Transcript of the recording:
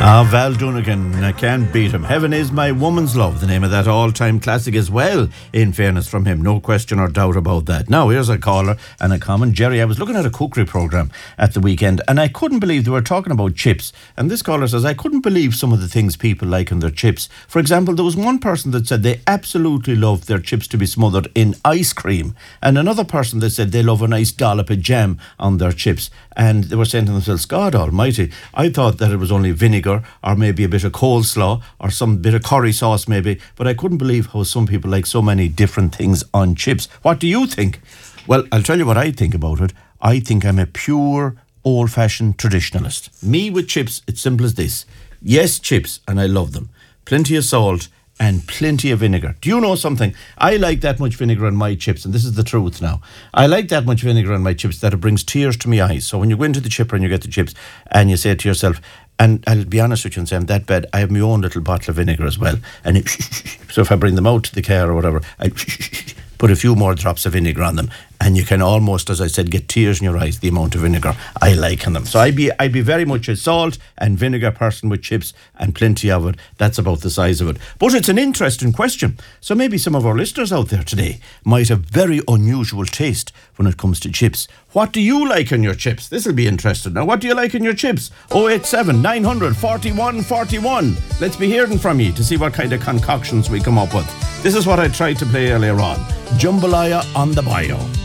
Val Donegan, I can't beat him. Heaven is my woman's love, the name of that all-time classic as well, in fairness from him, no question or doubt about that. Now, here's a caller and a comment. Jerry, I was looking at a cookery programme at the weekend and I couldn't believe they were talking about chips. And this caller says, I couldn't believe some of the things people like in their chips. For example, there was one person that said they absolutely love their chips to be smothered in ice cream. And another person that said they love a nice dollop of jam on their chips. And they were saying to themselves, God almighty, I thought that it was only vinegar or maybe a bit of coleslaw or some bit of curry sauce maybe, but I couldn't believe how some people like so many different things on chips. What do you think? Well, I'll tell you what I think about it. I think I'm a pure old-fashioned traditionalist. Me with chips, it's simple as this. Yes, chips, and I love them. Plenty of salt and plenty of vinegar. Do you know something? I like that much vinegar on my chips, and this is the truth now. I like that much vinegar on my chips that it brings tears to my eyes. So when you go into the chipper and you get the chips and you say to yourself, and I'll be honest with you and say I'm that bad, I have my own little bottle of vinegar as well. And so if I bring them out to the car or whatever, I put a few more drops of vinegar on them, and you can almost, as I said, get tears in your eyes, the amount of vinegar I like in them. So I'd be very much a salt and vinegar person with chips, and plenty of it. That's about the size of it. But it's an interesting question. So maybe some of our listeners out there today might have very unusual taste when it comes to chips. What do you like in your chips? This will be interesting. Now, what do you like in your chips? 087 900 41 41. Let's be hearing from you to see what kind of concoctions we come up with. This is what I tried to play earlier on. Jambalaya on the bio.